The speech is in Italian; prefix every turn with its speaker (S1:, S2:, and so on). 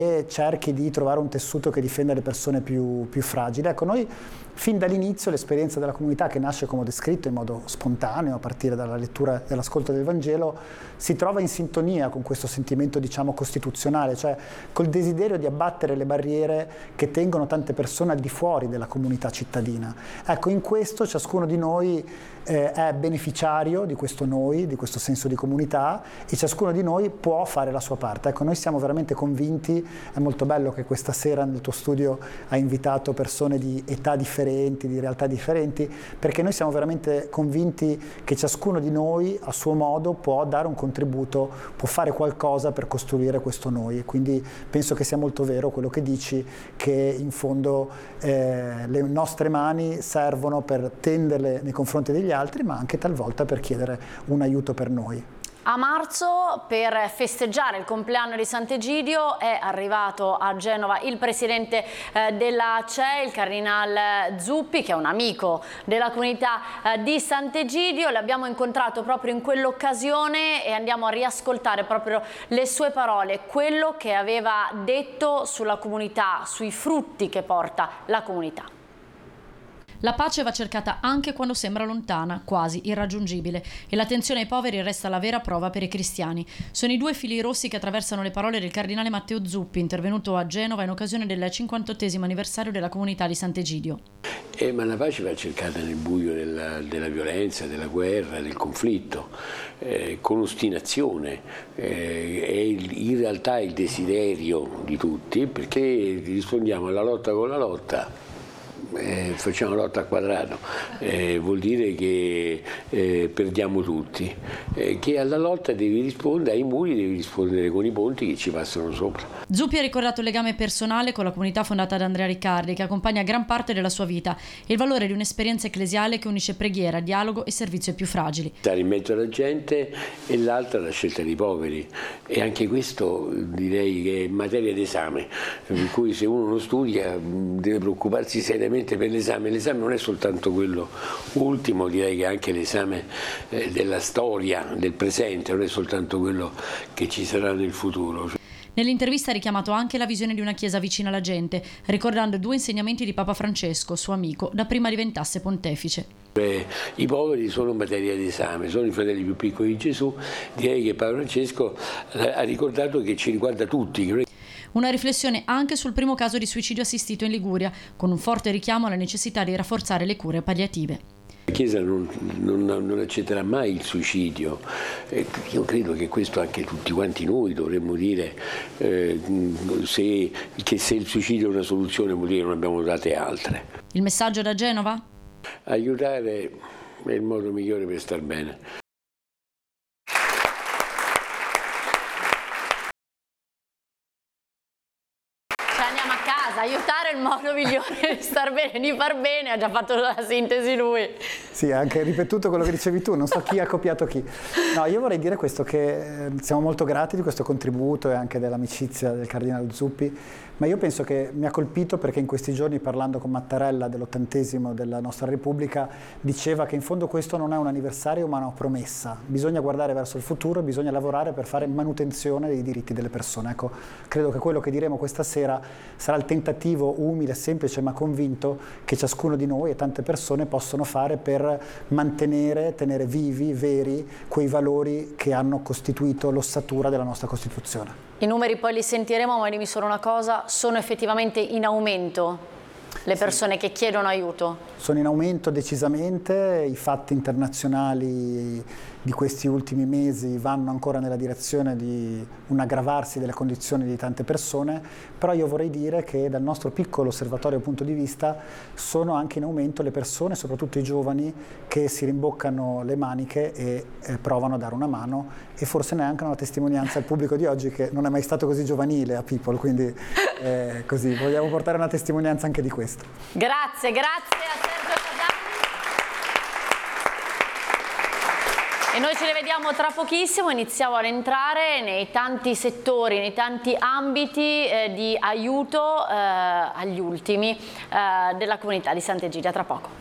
S1: e cerchi di trovare un tessuto che difenda le persone più fragili. Ecco, noi fin dall'inizio l'esperienza della comunità, che nasce, come ho descritto, in modo spontaneo a partire dalla lettura e dall'ascolto del Vangelo, si trova in sintonia con questo sentimento, diciamo, costituzionale, cioè col desiderio di abbattere le barriere che tengono tante persone al di fuori della comunità cittadina. Ecco, in questo ciascuno di noi è beneficiario di questo noi, di questo senso di comunità, e ciascuno di noi può fare la sua parte. Ecco, noi siamo veramente convinti, è molto bello che questa sera nel tuo studio hai invitato persone di età differenti, di realtà differenti, perché noi siamo veramente convinti che ciascuno di noi a suo modo può dare un contributo, può fare qualcosa per costruire questo noi, e quindi penso che sia molto vero quello che dici, che in fondo le nostre mani servono per tenderle nei confronti degli altri, ma anche talvolta per chiedere un aiuto per noi.
S2: A marzo, per festeggiare il compleanno di Sant'Egidio, è arrivato a Genova il presidente della CEI, il cardinal Zuppi, che è un amico della comunità di Sant'Egidio. L'abbiamo incontrato proprio in quell'occasione e andiamo a riascoltare proprio le sue parole, quello che aveva detto sulla comunità, sui frutti che porta la comunità.
S3: La pace va cercata anche quando sembra lontana, quasi irraggiungibile, e l'attenzione ai poveri resta la vera prova per i cristiani. Sono i due fili rossi che attraversano le parole del cardinale Matteo Zuppi, intervenuto a Genova in occasione del 58° anniversario della comunità di Sant'Egidio.
S4: Ma la pace va cercata nel buio della violenza, della guerra, del conflitto, con ostinazione. In realtà è il desiderio di tutti, perché rispondiamo alla lotta con la lotta. Facciamo lotta al quadrato, vuol dire che perdiamo tutti, che alla lotta devi rispondere, ai muri devi rispondere con i ponti che ci passano sopra.
S3: Zuppi ha ricordato il legame personale con la comunità fondata da Andrea Riccardi, che accompagna gran parte della sua vita, e il valore di un'esperienza ecclesiale che unisce preghiera, dialogo e servizio ai più fragili.
S4: Stare in mezzo alla gente, e l'altra la scelta dei poveri, e anche questo direi che è materia d'esame, per cui se uno non studia deve preoccuparsi seriamente per l'esame. L'esame non è soltanto quello ultimo, direi che anche l'esame della storia, del presente, non è soltanto quello che ci sarà nel futuro.
S3: Nell'intervista ha richiamato anche la visione di una chiesa vicina alla gente, ricordando 2 insegnamenti di Papa Francesco, suo amico, da prima diventasse pontefice.
S4: I poveri sono materia d'esame, sono i fratelli più piccoli di Gesù. Direi che Papa Francesco ha ricordato che ci riguarda tutti.
S3: Una riflessione anche sul primo caso di suicidio assistito in Liguria, con un forte richiamo alla necessità di rafforzare le cure palliative.
S4: La Chiesa non accetterà mai il suicidio. Io credo che questo anche tutti quanti noi dovremmo dire, che se il suicidio è una soluzione vuol dire che non abbiamo date altre.
S3: Il messaggio da Genova?
S4: Aiutare è il modo migliore per star bene.
S2: Aiutare è il modo migliore di star bene, di far bene, ha già fatto la sintesi lui.
S1: Sì, ha anche ripetuto quello che dicevi tu, non so chi ha copiato chi. No, io vorrei dire questo, che siamo molto grati di questo contributo e anche dell'amicizia del cardinale Zuppi, ma io penso che mi ha colpito perché in questi giorni, parlando con Mattarella dell'80° della nostra Repubblica, diceva che in fondo questo non è un anniversario ma una promessa. Bisogna guardare verso il futuro e bisogna lavorare per fare manutenzione dei diritti delle persone. Ecco, credo che quello che diremo questa sera sarà il tentativo umile, semplice ma convinto che ciascuno di noi e tante persone possono fare per mantenere, tenere vivi, veri, quei valori che hanno costituito l'ossatura della nostra Costituzione.
S2: I numeri poi li sentiremo, ma dimmi solo una cosa, sono effettivamente in aumento le persone che chiedono aiuto?
S1: Sono in aumento decisamente, i fatti internazionali di questi ultimi mesi vanno ancora nella direzione di un aggravarsi delle condizioni di tante persone, però io vorrei dire che dal nostro piccolo osservatorio punto di vista sono anche in aumento le persone, soprattutto i giovani, che si rimboccano le maniche e provano a dare una mano, e forse neanche una testimonianza al pubblico di oggi che non è mai stato così giovanile a People, quindi così vogliamo portare una testimonianza anche di questo.
S2: Grazie, grazie a Sergio Casani. E noi ci rivediamo tra pochissimo, iniziamo ad entrare nei tanti settori, nei tanti ambiti di aiuto agli ultimi della comunità di Sant'Egidio. Tra poco.